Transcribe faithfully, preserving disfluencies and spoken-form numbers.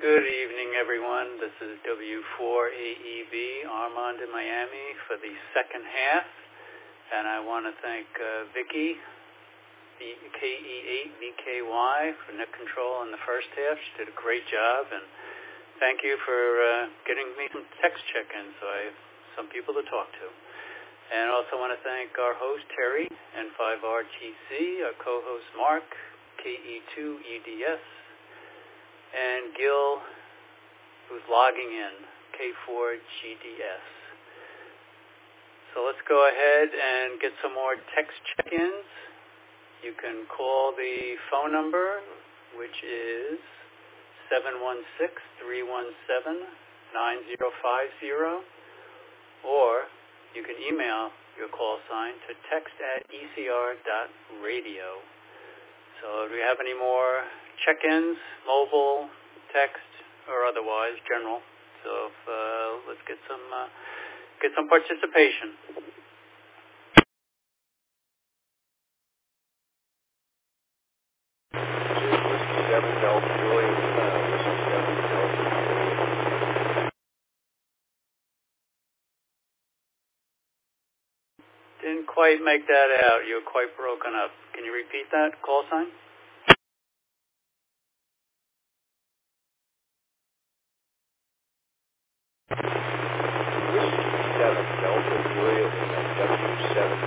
Good evening, everyone. This is W four A E B, Armand in Miami, for the second half. And I want to thank uh, Vicki, the K E eight V K Y, for net control in the first half. She did a great job. And thank you for uh, getting me some text check-ins so I have some people to talk to. And I also want to thank our host, Terry, N five R T C, our co-host, Mark, K E two E D S, and Gil, who's logging in, K four G D S. So let's go ahead and get some more text check-ins. You can call the phone number, which is seven one six, three one seven, nine zero five zero, or you can email your call sign to text at E C R dot radio. So do we have any more check-ins, mobile, text, or otherwise, general? So if, uh, let's get some uh, get some participation. Didn't quite make that out. You were quite broken up. Can you repeat that call sign? seven Delta Juliet and then W seven